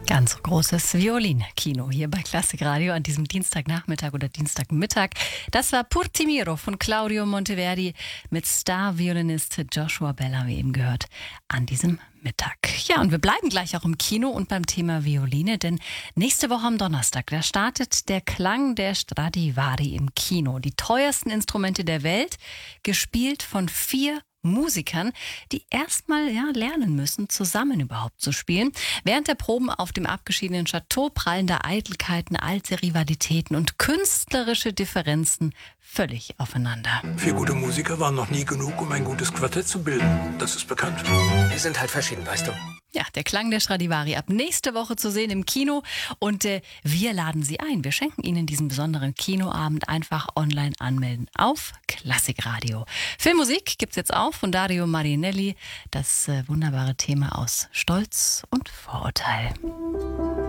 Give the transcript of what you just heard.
Ganz großes Violinkino hier bei Klassik Radio an diesem Dienstagnachmittag oder Dienstagmittag. Das war Purtimiro von Claudio Monteverdi mit Star-Violinist Joshua Bella, wie eben gehört, an diesem Mittag. Ja, und wir bleiben gleich auch im Kino und beim Thema Violine, denn nächste Woche am Donnerstag, da startet der Klang der Stradivari im Kino. Die teuersten Instrumente der Welt, gespielt von 4 Musikern, die erstmal lernen müssen, zusammen überhaupt zu spielen. Während der Proben auf dem abgeschiedenen Chateau prallen da Eitelkeiten, alte Rivalitäten und künstlerische Differenzen völlig aufeinander. 4 gute Musiker waren noch nie genug, um ein gutes Quartett zu bilden. Das ist bekannt. Wir sind halt verschieden, weißt du. Ja, der Klang der Stradivari ab nächste Woche zu sehen im Kino und wir laden Sie ein. Wir schenken Ihnen diesen besonderen Kinoabend. Einfach online anmelden auf Klassik Radio. Filmmusik gibt's jetzt auch von Dario Marianelli. Das wunderbare Thema aus Stolz und Vorurteil.